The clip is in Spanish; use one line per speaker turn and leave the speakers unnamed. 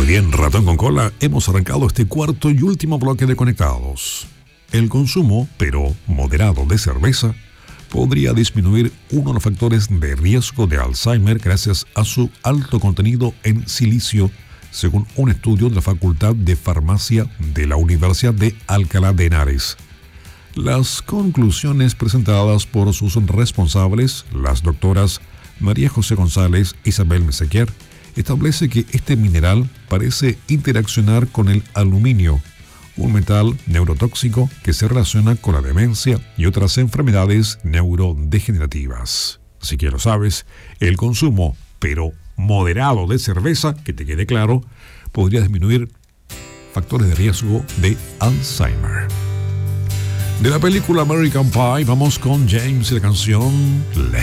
bien, ratón con cola, hemos arrancado este cuarto y último bloque de Conectados. El consumo, pero moderado, de cerveza podría disminuir uno de los factores de riesgo de Alzheimer gracias a su alto contenido en silicio, según un estudio de la Facultad de Farmacia de la Universidad de Alcalá de Henares. Las conclusiones presentadas por sus responsables, las doctoras María José González e Isabel Mesequier, establece que este mineral parece interaccionar con el aluminio, un metal neurotóxico que se relaciona con la demencia y otras enfermedades neurodegenerativas. Así que lo sabes, el consumo, pero moderado, de cerveza, que te quede claro, podría disminuir factores de riesgo de Alzheimer. De la película American Pie, vamos con James y la canción